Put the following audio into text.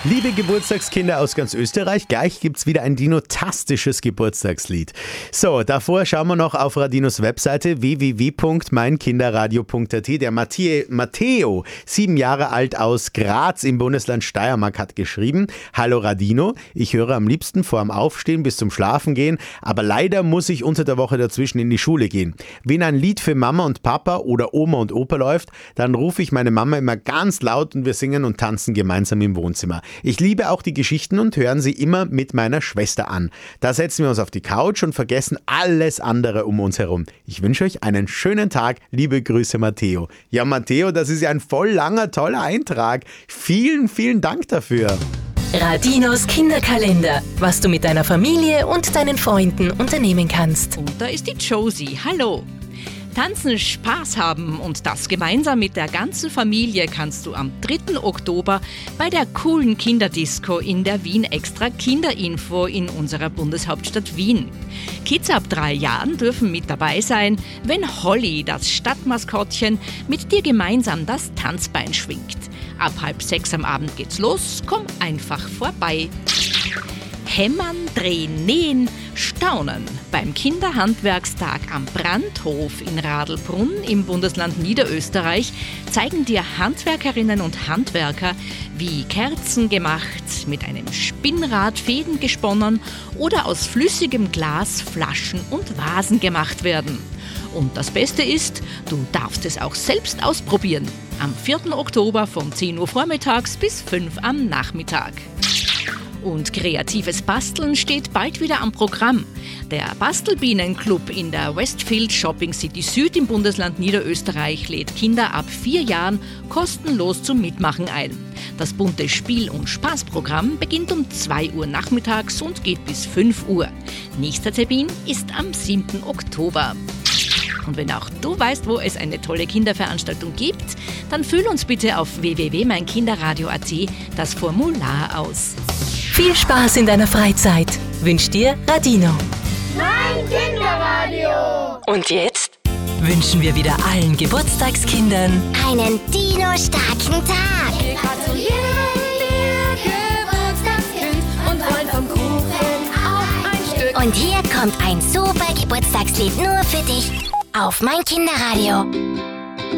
Liebe Geburtstagskinder aus ganz Österreich, gleich gibt's wieder ein dinotastisches Geburtstagslied. So, davor schauen wir noch auf Radinos Webseite www.meinkinderradio.at. Der Matteo, 7 Jahre alt aus Graz im Bundesland Steiermark, hat geschrieben: Hallo Radino, ich höre am liebsten vor dem Aufstehen bis zum Schlafengehen, aber leider muss ich unter der Woche dazwischen in die Schule gehen. Wenn ein Lied für Mama und Papa oder Oma und Opa läuft, dann rufe ich meine Mama immer ganz laut und wir singen und tanzen gemeinsam im Wohnzimmer. Ich liebe auch die Geschichten und hören sie immer mit meiner Schwester an. Da setzen wir uns auf die Couch und vergessen alles andere um uns herum. Ich wünsche euch einen schönen Tag. Liebe Grüße, Matteo. Ja, Matteo, das ist ja ein voll langer, toller Eintrag. Vielen, vielen Dank dafür. Radinos Kinderkalender, was du mit deiner Familie und deinen Freunden unternehmen kannst. Und da ist die Josie. Hallo. Tanzen, Spaß haben und das gemeinsam mit der ganzen Familie kannst du am 3. Oktober bei der coolen Kinderdisco in der Wien Extra Kinderinfo in unserer Bundeshauptstadt Wien. Kids ab 3 Jahren dürfen mit dabei sein, wenn Holly, das Stadtmaskottchen, mit dir gemeinsam das Tanzbein schwingt. Ab 5:30 am Abend geht's los, komm einfach vorbei. Hämmern, drehen, nähen, staunen. Beim Kinderhandwerkstag am Brandhof in Radlbrunn im Bundesland Niederösterreich zeigen dir Handwerkerinnen und Handwerker, wie Kerzen gemacht, mit einem Spinnrad Fäden gesponnen oder aus flüssigem Glas Flaschen und Vasen gemacht werden. Und das Beste ist, du darfst es auch selbst ausprobieren. Am 4. Oktober von 10 Uhr vormittags bis 5 am Nachmittag. Und kreatives Basteln steht bald wieder am Programm. Der Bastelbienenclub in der Westfield Shopping City Süd im Bundesland Niederösterreich lädt Kinder ab 4 Jahren kostenlos zum Mitmachen ein. Das bunte Spiel- und Spaßprogramm beginnt um 2 Uhr nachmittags und geht bis 5 Uhr. Nächster Termin ist am 7. Oktober. Und wenn auch du weißt, wo es eine tolle Kinderveranstaltung gibt, dann füll uns bitte auf www.meinkinderradio.at das Formular aus. Viel Spaß in deiner Freizeit wünscht dir Radino. Mein Kinderradio. Und jetzt wünschen wir wieder allen Geburtstagskindern Einen Dino-starken Tag. Wir gratulieren dir, Geburtstagskind, und wollen vom Kuchen auch ein Stück. Und hier kommt ein super Geburtstagslied nur für dich auf Mein Kinderradio.